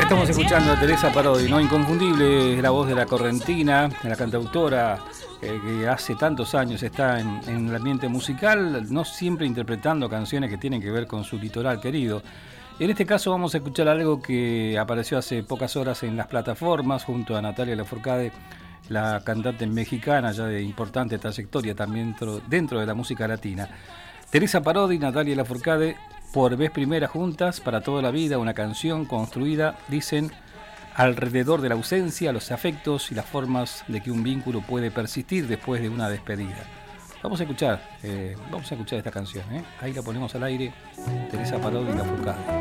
Estamos escuchando a Teresa Parodi, ¿no? Inconfundible es la voz de la correntina, de la cantautora que hace tantos años está en el ambiente musical, no siempre interpretando canciones que tienen que ver con su litoral querido. En este caso vamos a escuchar algo que apareció hace pocas horas en las plataformas junto a Natalia Lafourcade, la cantante mexicana ya de importante trayectoria también dentro de la música latina. Teresa Parodi y Natalia Lafourcade, por vez primera juntas, para toda la vida, una canción construida, dicen, alrededor de la ausencia, los afectos y las formas de que un vínculo puede persistir después de una despedida. Vamos a escuchar esta canción, ¿eh? Ahí la ponemos al aire, Teresa Parodi y Lafourcade.